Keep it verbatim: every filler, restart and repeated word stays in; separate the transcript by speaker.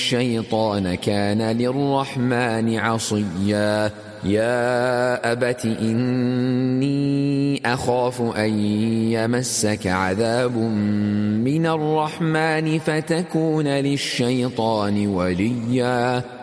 Speaker 1: الشيطان كان للرحمن عصيا يا أبت إني أخاف أن يمسك عذاب من الرحمن فتكون للشيطان وليا